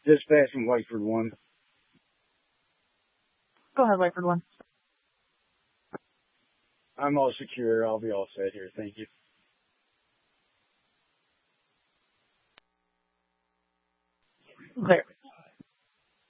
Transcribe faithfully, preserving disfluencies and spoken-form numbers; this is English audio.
Dispatching Whiteford one. Go ahead, Whiteford one. I'm all secure. I'll be all set here. Thank you. There.